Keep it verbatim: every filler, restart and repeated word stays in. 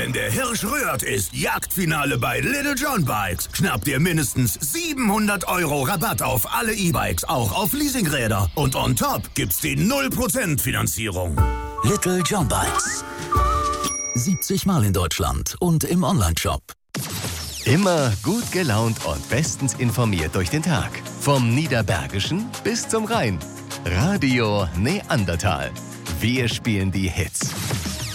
Wenn der Hirsch rührt, ist Jagdfinale bei Little John Bikes. Schnapp dir mindestens siebenhundert Euro Rabatt auf alle E-Bikes, auch auf Leasingräder. Und on top gibt's die null Prozent Finanzierung. Little John Bikes. siebzig Mal in Deutschland und im Onlineshop. Immer gut gelaunt und bestens informiert durch den Tag. Vom Niederbergischen bis zum Rhein. Radio Neandertal. Wir spielen die Hits.